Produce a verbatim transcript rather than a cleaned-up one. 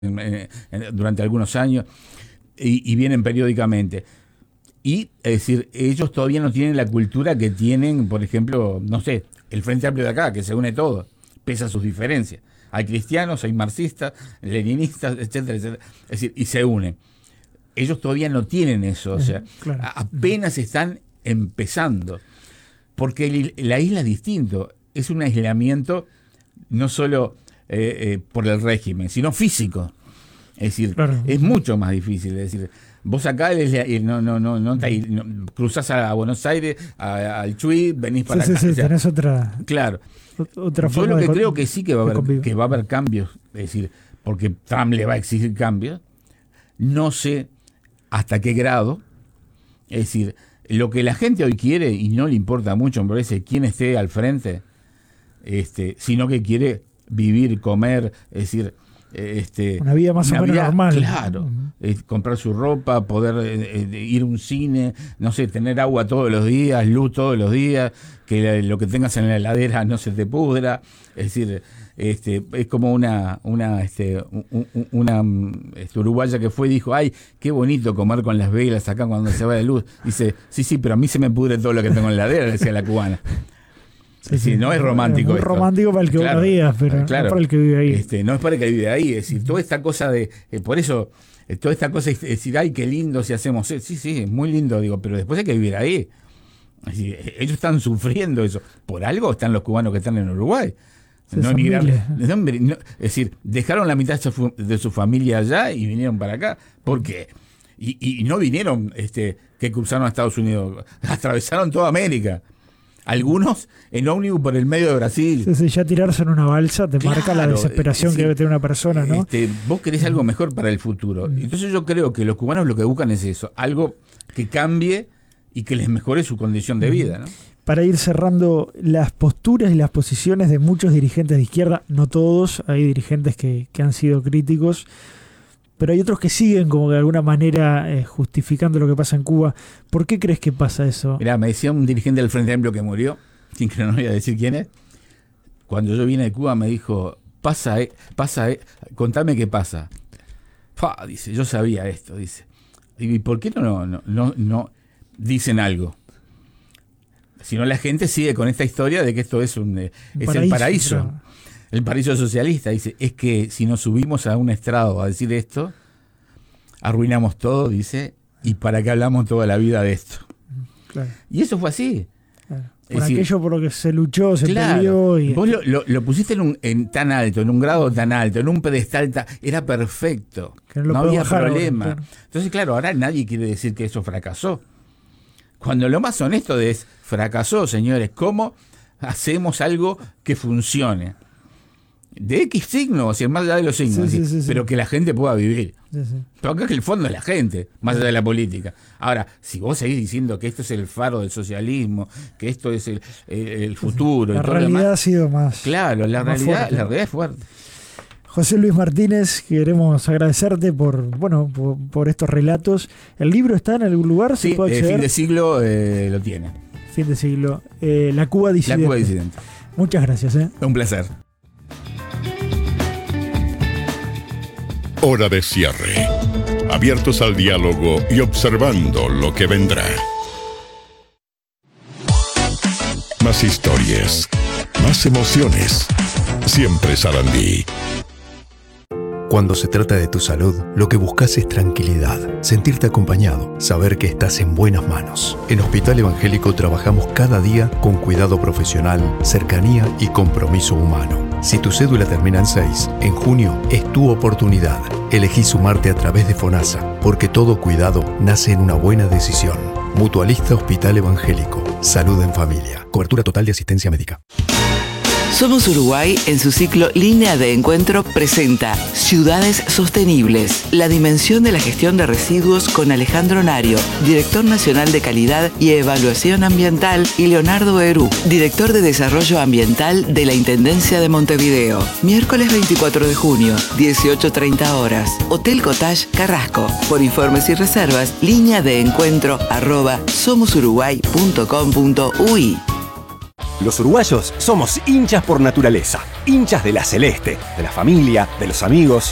eh, durante algunos años y, y vienen periódicamente. Y, es decir, ellos todavía no tienen la cultura que tienen, por ejemplo, no sé, el Frente Amplio de acá, que se une todo, pese a sus diferencias. Hay cristianos, hay marxistas, leninistas, etcétera, etcétera. Es decir, y se unen. Ellos todavía no tienen eso, o sea, claro. apenas están empezando. Porque el, la isla es distinto, es un aislamiento no solo eh, eh, por el régimen, sino físico. Es decir, claro. es mucho más difícil. Es decir, vos acá no, no, no, no, no cruzás a Buenos Aires, a, al Chuy, venís para sí, acá. Sí, sí, o sea, tenés otra. Claro. Otra Yo lo que de, creo que sí que va, a haber, que va a haber cambios, es decir, porque Trump le va a exigir cambios. No sé hasta qué grado. Es decir, lo que la gente hoy quiere, y no le importa mucho, me parece, quién esté al frente, este, sino que quiere vivir, comer, es decir, este, una vida más una o menos vida, normal. Claro, uh-huh. eh, comprar su ropa, poder eh, eh, ir a un cine, no sé, tener agua todos los días, luz todos los días, que lo que tengas en la heladera no se te pudra. Es decir, este, es como una una este, un, una este, uruguaya que fue y dijo, ay, qué bonito comer con las velas acá cuando se va la luz. Dice, sí, sí, pero a mí se me pudre todo lo que tengo en la heladera, decía la cubana. Sí, sí, no es romántico. Es muy esto. romántico para el que claro, uno diga, pero claro, no para el que vive ahí. Este, no es para el que vive ahí. Es decir, toda esta cosa de. Eh, por eso, eh, toda esta cosa es decir, ay, qué lindo si hacemos eso. Sí, sí, es muy lindo, digo, pero después hay que vivir ahí. Es decir, ellos están sufriendo eso. Por algo están los cubanos que están en Uruguay. No emigraron, no, no, es decir, dejaron la mitad de su, de su familia allá y vinieron para acá. ¿Por qué? Y, y no vinieron este, que cruzaron a Estados Unidos, atravesaron toda América. Algunos en ómnibus por el medio de Brasil. Sí, sí, ya tirarse en una balsa te claro, marca la desesperación sí, que debe tener una persona, ¿no? Este, vos querés algo mejor para el futuro. Entonces yo creo que los cubanos lo que buscan es eso, algo que cambie y que les mejore su condición de vida, ¿no? Para ir cerrando, las posturas y las posiciones de muchos dirigentes de izquierda, no todos, hay dirigentes que, que han sido críticos, pero hay otros que siguen como de alguna manera eh, justificando lo que pasa en Cuba. ¿Por qué crees que pasa eso? Mirá, me decía un dirigente del Frente Amplio que murió, sin que no voy a decir quién es, cuando yo vine de Cuba me dijo, pasa, eh, pasa, eh, contame qué pasa. Fa, dice, yo sabía esto, dice. ¿Y por qué no, no, no, no dicen algo? Si no, la gente sigue con esta historia de que esto es, un, es paraíso, el paraíso. Pero... El paraíso socialista. Dice, es que si nos subimos a un estrado a decir esto, arruinamos todo, dice, y para qué hablamos toda la vida de esto. Claro. Y eso fue así. Claro. Por es aquello decir, por lo que se luchó, se claro, peleó. Y... Vos lo, lo, lo pusiste en, un, en tan alto, en un grado tan alto, en un pedestal, tan, era perfecto. No, no había problema. Ahora, claro. Entonces, claro, ahora nadie quiere decir que eso fracasó. Cuando lo más honesto es, fracasó, señores, ¿cómo hacemos algo que funcione? De X signos, o más allá de los signos, sí, sí, sí, pero sí. que la gente pueda vivir. Sí, sí. Pero acá que el fondo es la gente, más allá de la política. Ahora, si vos seguís diciendo que esto es el faro del socialismo, que esto es el, el, el futuro... La y todo realidad demás, ha sido más... Claro, la, más realidad, fuerte. la realidad es fuerte. José Luis Martínez, queremos agradecerte por bueno por, por estos relatos. ¿El libro está en algún lugar? Sí, ¿Se puede acceder? Eh, fin de siglo eh, lo tiene. Fin de siglo. Eh, La Cuba Disidente. La Cuba Disidente. Muchas gracias. ¿eh? Un placer. Hora de cierre. Abiertos al diálogo y observando lo que vendrá. Más historias, más emociones. Siempre Sarandí. Cuando se trata de tu salud, lo que buscas es tranquilidad, sentirte acompañado, saber que estás en buenas manos. En Hospital Evangélico trabajamos cada día con cuidado profesional, cercanía y compromiso humano. Si tu cédula termina en seis, en junio es tu oportunidad. Elegí sumarte a través de FONASA, porque todo cuidado nace en una buena decisión. Mutualista Hospital Evangélico. Salud en familia. Cobertura total de asistencia médica. Somos Uruguay, en su ciclo Línea de Encuentro, presenta Ciudades Sostenibles, la dimensión de la gestión de residuos con Alejandro Nario, Director Nacional de Calidad y Evaluación Ambiental, y Leonardo Herú, Director de Desarrollo Ambiental de la Intendencia de Montevideo. Miércoles veinticuatro de junio, dieciocho treinta horas. Hotel Cottage Carrasco. Por informes y reservas, línea de encuentro arroba somosuruguay punto com punto uy. Los uruguayos somos hinchas por naturaleza, hinchas de la celeste, de la familia, de los amigos.